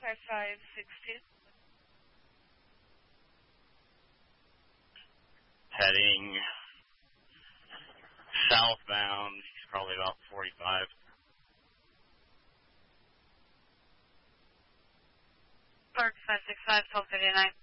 5562. Heading southbound. He's probably about 45. Park 565, 1259.